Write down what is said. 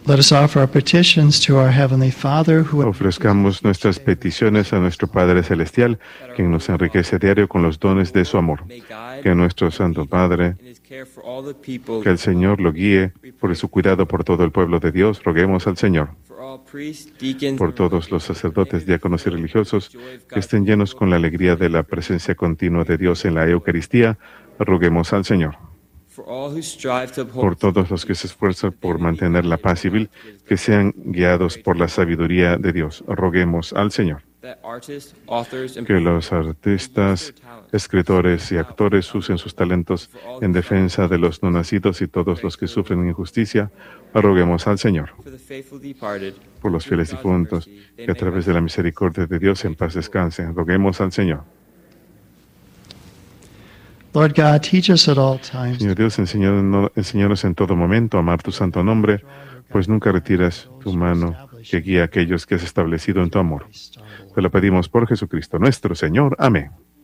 Let us offer our petitions to our Heavenly Father, who Ofrezcamos nuestras peticiones a nuestro Padre Celestial, quien nos enriquece a diario con los dones de su amor. Que nuestro Santo Padre, que el Señor lo guíe por su cuidado por todo el pueblo de Dios. Roguemos al Señor. Por todos los sacerdotes, diáconos y religiosos que estén llenos con la alegría de la presencia continua de Dios en la Eucaristía, roguemos al Señor. Por todos los que se esfuerzan por mantener la paz civil, que sean guiados por la sabiduría de Dios, roguemos al Señor. Que los artistas, escritores y actores usen sus talentos en defensa de los no nacidos y todos los que sufren injusticia, roguemos al Señor. Por los fieles difuntos, que a través de la misericordia de Dios en paz descansen, roguemos al Señor. Lord God, teach us at all times. Señor Dios, enséñanos en todo momento a amar tu santo nombre, pues nunca retiras tu mano que guía a aquellos que has establecido en tu amor. Te lo pedimos por Jesucristo nuestro Señor. Amén.